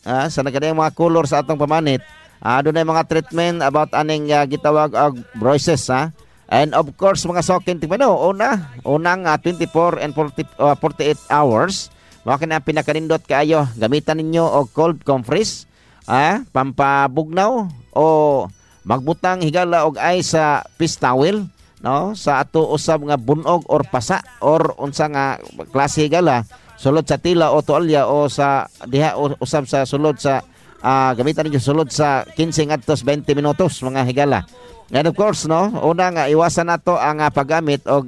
sa nagadayang mga color sa atong pamanit. Doon ay mga treatment about aning gitawag og bruises. And of course mga sokin tigmano unang 24 and 48 hours mao kini ang pinakanindot kaayo gamitan ninyo og cold compress pampabugnaw o magbutang higala og ice sa fish towel no sa ato usab nga bunog or pasa or unsa nga klase higala sulod sa tila o tualya o sa diha usab sa sulod sa gamitan ninyo sulod sa 15 adtos 20 minutos mga higala. And of course, no, una nga iwasan nato ang paggamit og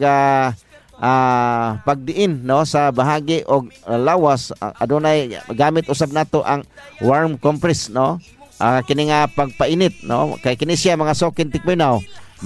pagdiin no sa bahagi og lawas adunay gamit usab nato ang warm compress no. Kini nga pagpainit no kay kini siya mga sokin tikminaw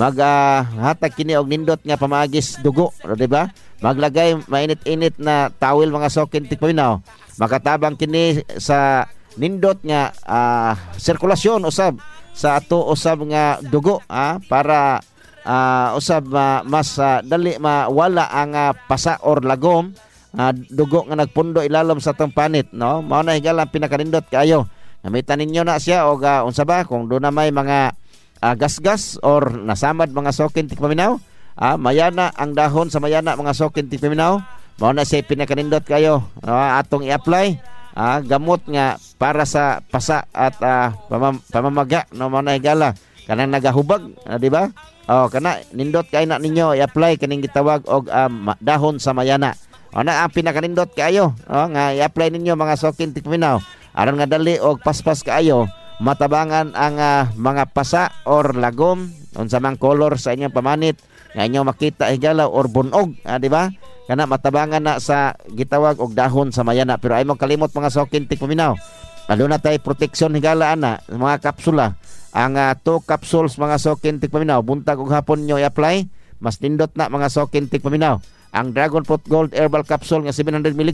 hatag kini og nindot nga pamagis dugo, di ba? Maglagay mainit-init na towel mga sokin tikminaw. Makatabang kini sa nindot nga sirkulasyon usab sa ato usab nga dugo para usab mas dali mawala ang pasa or lagom dugo nga nagpundo ilalom sa atong panit no mao na higala pinakanindot kaayo gamitan ninyo na siya og unsa ba kung do na may mga gasgas or nasamad mga sokin tikpaminaw mayana ang dahon sa mayana mga sokin tikpaminaw mao na siya pinakanindot kayo atong i-apply gamot nga para sa pasa at pamamaga no man higala kanang nagahubag di ba kana nindot kay na ninyo i-apply kaning gitawag og dahon sa mayana ana ang pinakanindot kayo nga i-apply ninyo mga sokin tikminaw aron nga dali og paspas kaayo matabangan ang mga pasa or lagom unsa mang color sa inyong pamanit nga inyo makita higala or bunog di ba kana matabangan na sa gitawag og dahon sa mayana pero ay mo kalimot mga sokin tikpaminaw lalo na tay proteksyon higala ana mga kapsula ang 2 capsules mga sokin tikpaminaw buntag ug hapon nyo i-apply mas nindot na mga sokin tikpaminaw ang Dragon Fruit Gold Herbal Capsule nga 700 mg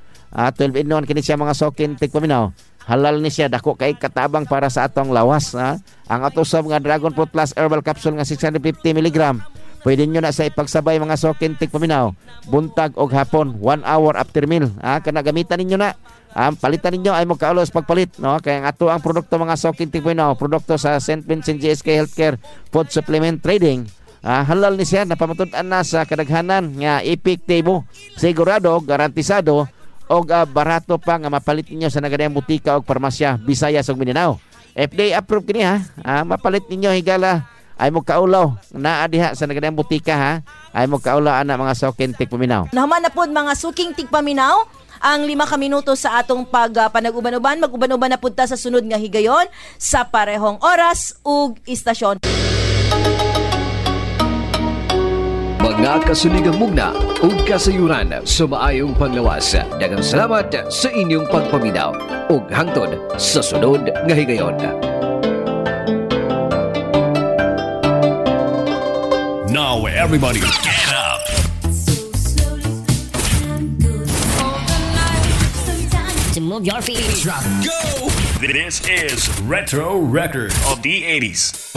12 in 1 kini siya mga sokin tikpaminaw halal ni siya dako kay katabang para sa atong lawas ang atusab nga Dragon Fruit Plus Herbal Capsule nga 650 mg pwede nyo na sa ipagsabay mga sokin tikpaminaw buntag og hapon 1 hour after meal kana gamitan ninyo na palitan ninyo ay mo kaulos pagpalit no kay ang ato ang produkto mga sokin tikpaminaw produkto sa St. Vincent GSK Healthcare Food Supplement Trading halal ni siya napamatud-an na sa kadaghanan nga epektibo sigurado garantisado og barato pa nga mapalit ninyo sa nagadayang butika og parmasya Visayas ug Mindanao FDA approved kini mapalit ninyo higala ay mo kaulaw na diha sa nagadayang butika ay mo kaulaw ana mga sokin tikpaminaw. Nahuman na pod mga suking tikpaminaw ang 5 ka minuto sa atong panag-uban-uban. Mag-uban-uban na pud ta sa sunod nga higayon sa parehong oras ug istasyon. Mga kasuligang mugna ug kasayuran sa maayong panglawas. Daghang salamat sa inyong pagpaminaw ug hangtod sa sunod nga higayon. Now everybody get up. To move your feet. Go! This is Retro Record of the 80s.